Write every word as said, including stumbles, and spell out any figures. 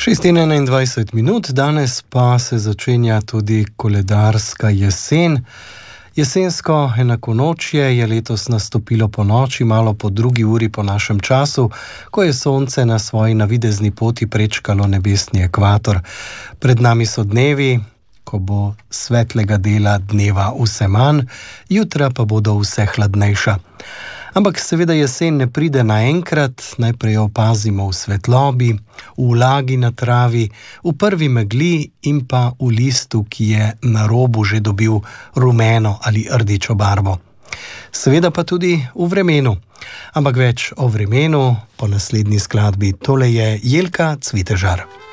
šest in enaindvajset minut, danes pa se začenja tudi koledarska jesen. Jesensko enakonočje je letos nastopilo po noči, malo po drugi uri po našem času, ko je sonce na svoji navidezni poti prečkalo nebesni ekvator. Pred nami so dnevi, ko bo svetlega dela dneva vse manj, jutra pa bodo vse hladnejša. Ampak seveda jesen ne pride naenkrat, najprej opazimo v svetlobi, v vlagi na travi, v prvi megli in pa v listu, ki je na robu že dobil rumeno ali rdečo barvo. Seveda pa tudi v vremenu. Ampak več o vremenu po naslednji skladbi. Tole je Jelka Cvitežar.